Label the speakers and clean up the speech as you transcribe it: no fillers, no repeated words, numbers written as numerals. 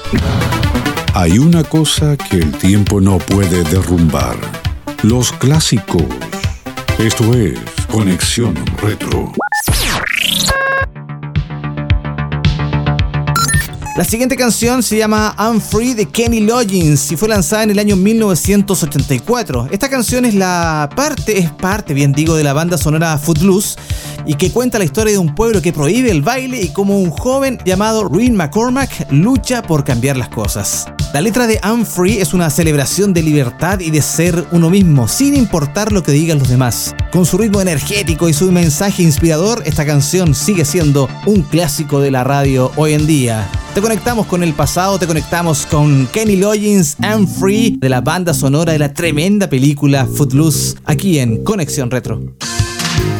Speaker 1: Hay una cosa que el tiempo no puede derrumbar: los clásicos. Esto es Conexión Retro.
Speaker 2: La siguiente canción se llama I'm Free de Kenny Loggins y fue lanzada en el año 1984. Esta canción es parte, de la banda sonora Footloose, y que cuenta la historia de un pueblo que prohíbe el baile y cómo un joven llamado Rhett McCormack lucha por cambiar las cosas. La letra de I'm Free es una celebración de libertad y de ser uno mismo, sin importar lo que digan los demás. Con su ritmo energético y su mensaje inspirador, esta canción sigue siendo un clásico de la radio hoy en día. Te conectamos con el pasado, te conectamos con Kenny Loggins, I'm Free, de la banda sonora de la tremenda película Footloose, aquí en Conexión Retro.